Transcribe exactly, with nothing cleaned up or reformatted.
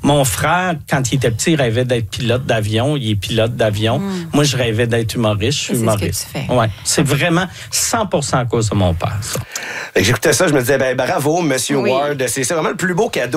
Mon frère, quand il était petit, il rêvait d'être pilote d'avion. Il est pilote d'avion. Mm. Moi, je rêvais d'être humoriste. Je suis c'est humoriste. Ce que tu fais. Ouais. C'est vraiment cent pour cent à cause de mon père, ça. J'écoutais ça, je me disais, ben bravo, Monsieur oui. Ward. C'est, c'est vraiment le plus beau cadeau